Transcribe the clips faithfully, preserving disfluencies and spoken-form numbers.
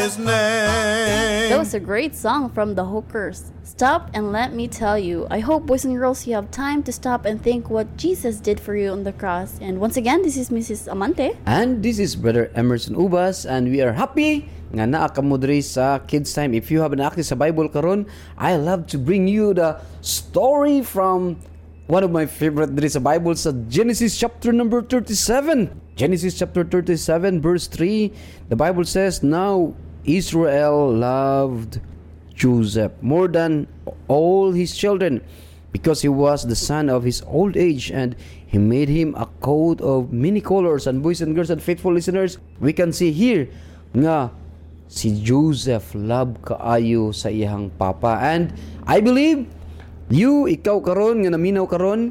His name. That was a great song from the Hookers. Stop and let me tell you. I hope, boys and girls, you have time to stop and think what Jesus did for you on the cross. And once again, this is Missus Amante. And this is Brother Emerson Ubas, and we are happy nga naa ka mo diri sa Kids Time. If you have an access sa Bible karon, I love to bring you the story from one of my favorite diri sa Bible sa Genesis chapter number thirty-seven. Genesis chapter thirty-seven verse three. The Bible says, "Now Israel loved Joseph more than all his children, because he was the son of his old age, and he made him a coat of many colors." And boys and girls and faithful listeners, we can see here nga si Joseph love kaayo sa iyang papa. And I believe you, ikaw karon nga naminaw karon,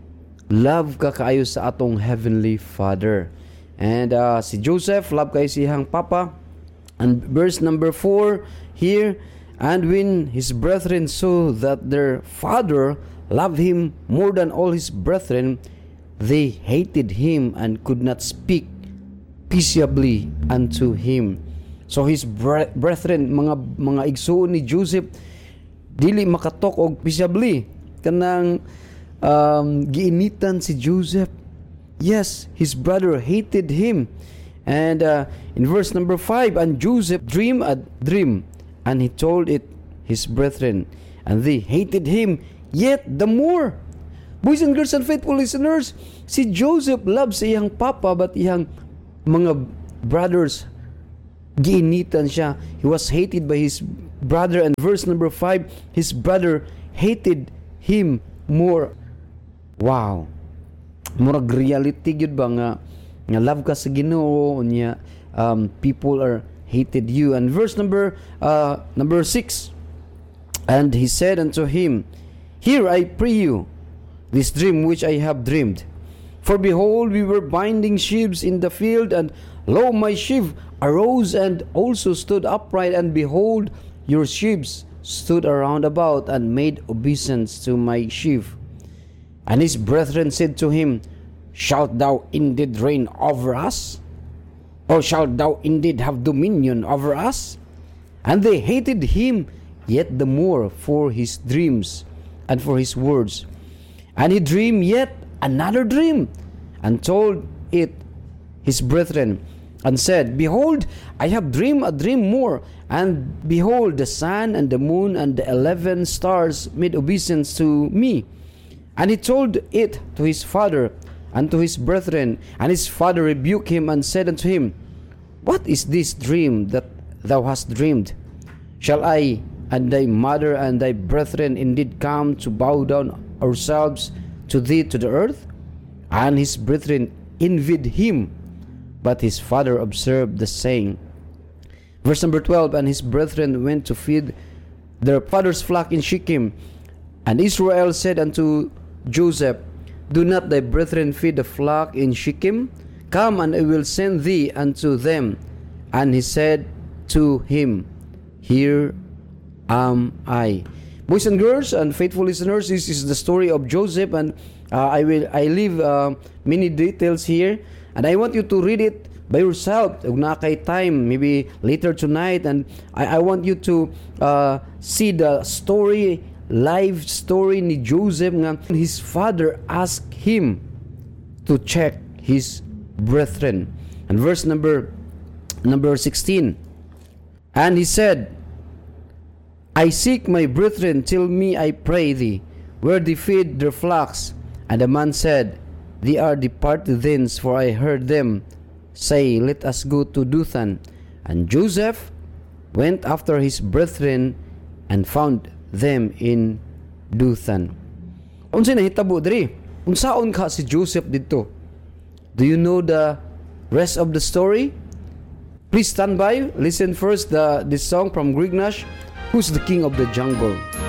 love ka kaayo sa atong heavenly Father. And uh, si Joseph love kaayo sa iyang papa. And verse number four here, "And when his brethren saw that their father loved him more than all his brethren, they hated him and could not speak peaceably unto him." So his bre- brethren, mga mga igsoon ni Joseph, dili makatok og peaceably. Kanang um, giinitan si Joseph. Yes, his brother hated him. And uh, in verse number five, "And Joseph dreamed a dream, and he told it his brethren, and they hated him yet the more." Boys and girls and faithful listeners, si Joseph loves sa iyang papa, but iyang mga brothers, giinitan siya. He was hated by his brother. And verse number five, his brother hated him more. Wow. Murag reality gyud ba nga nga love ka sa Ginoo unya, um, people are hated you. And verse number uh, number six, "And he said unto him, Hear, I pray you, this dream which I have dreamed. For behold, we were binding sheaves in the field, and lo, my sheaf arose and also stood upright, and behold, your sheaves stood around about and made obeisance to my sheaf. And his brethren said to him, Shalt thou indeed reign over us? Or shalt thou indeed have dominion over us? And they hated him yet the more for his dreams and for his words. And he dreamed yet another dream, and told it his brethren, and said, Behold, I have dreamed a dream more. And behold, the sun and the moon and the eleven stars made obeisance to me. And he told it to his father and to his brethren. And his father rebuked him and said unto him, What is this dream that thou hast dreamed? Shall I and thy mother and thy brethren indeed come to bow down ourselves to thee to the earth? And his brethren envied him, but his father observed the saying. Verse number twelve, And his brethren went to feed their father's flock in Shechem. And Israel said unto Joseph, Do not thy brethren feed the flock in Shechem? Come, and I will send thee unto them. And he said to him, Here am I. Boys and girls and faithful listeners, this is the story of Joseph, and uh, I will I leave uh, many details here, and I want you to read it by yourself. Ug na kay time, maybe later tonight, and I, I want you to uh, see the story, live story ni Joseph nga his father asked him to check his brethren. And verse number number sixteen, And he said, I seek my brethren, tell me, I pray thee, where they feed their flocks. And the man said, They are departed thence, for I heard them say, Let us go to Dothan. And Joseph went after his brethren and found them in Dothan. Unsay nahitabo diri? Unsaon ka si Joseph dito? Do you know the rest of the story? Please stand by. Listen first the this song from Greg Nash, Who's the King of the Jungle?